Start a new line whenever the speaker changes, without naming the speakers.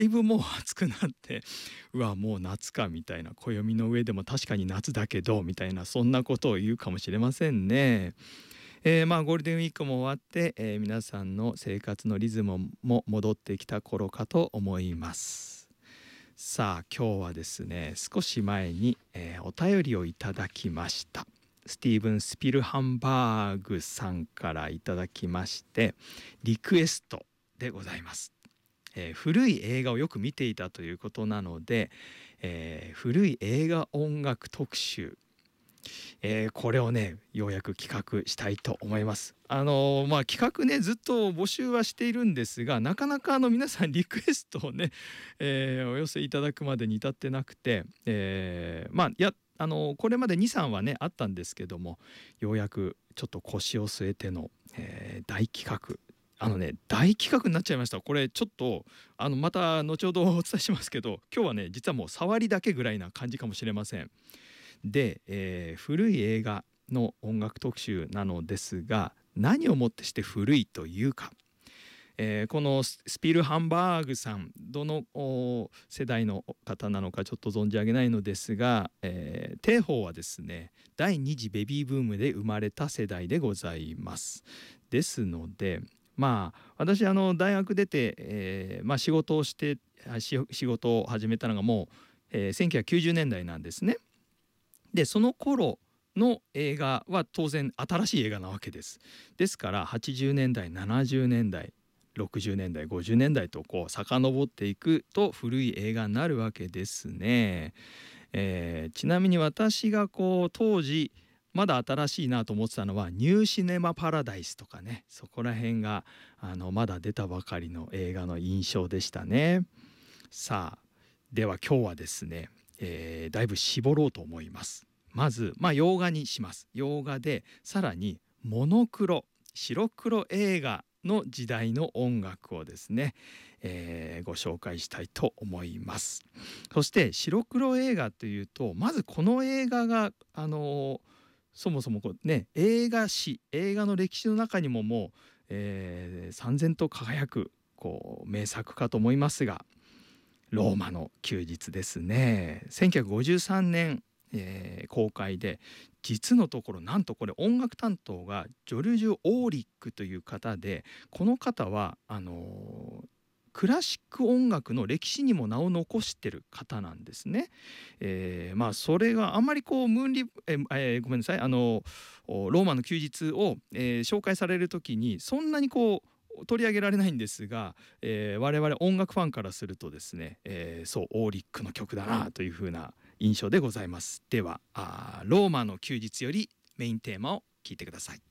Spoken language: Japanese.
いぶもう暑くなってうわもう夏かみたいな、暦の上でも確かに夏だけどみたいな、そんなことを言うかもしれませんね。まあゴールデンウィークも終わって、皆さんの生活のリズムも戻ってきた頃かと思います。さあ今日はですね、少し前に、お便りをいただきました。スティーブン・スピルハンバーグさんからいただきましてリクエストでございます。古い映画をよく見ていたということなので、古い映画音楽特集、これをねようやく企画したいと思います。企画ねずっと募集はしているんですが、なかなか皆さんリクエストをね、お寄せいただくまでに至ってなくて、これまで 2,3 はねあったんですけども、ようやくちょっと腰を据えての、大企画、大企画になっちゃいました。これちょっとまた後ほどお伝えしますけど、今日はね実はもう触りだけぐらいな感じかもしれません。で、古い映画の音楽特集なのですが、何をもってして古いというか、このスピルハンバーグさん、どの世代の方なのかちょっと存じ上げないのですが、テイホーはですね第2次ベビーブームで生まれた世代でございます。ですので私大学出て、仕事を始めたのがもう、1990年代なんですね。でその頃の映画は当然新しい映画なわけです。ですから80年代70年代60年代50年代とこう遡っていくと古い映画になるわけですね。ちなみに私がこう当時まだ新しいなと思ってたのはニューシネマパラダイスとかね、そこら辺がまだ出たばかりの映画の印象でしたね。さあでは今日はですね、だいぶ絞ろうと思います。まず洋画にします。洋画でさらにモノクロ白黒映画の時代の音楽をですね、ご紹介したいと思います。そして白黒映画というとまずこの映画がそもそもこうね映画の歴史の中にももう、燦然と輝くこう名作かと思いますが、ローマの休日ですね。1953年、公開で、実のところなんとこれ音楽担当がジョルジュ・オーリックという方で、この方はクラシック音楽の歴史にも名を残してる方なんですね。それがあんまりこうごめんなさい、ローマの休日を、紹介される時にそんなにこう取り上げられないんですが、我々音楽ファンからするとですね、そうオーリックの曲だなというふうな印象でございます。ではローマの休日よりメインテーマを聞いてください。